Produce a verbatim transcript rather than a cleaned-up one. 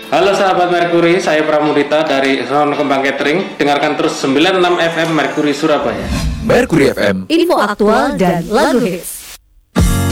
Halo sahabat Merkuri, saya Pramudita dari Sound Kembang Catering. Dengarkan terus sembilan puluh enam F M Merkuri Surabaya. Merkuri F M, info aktual dan lagu hits.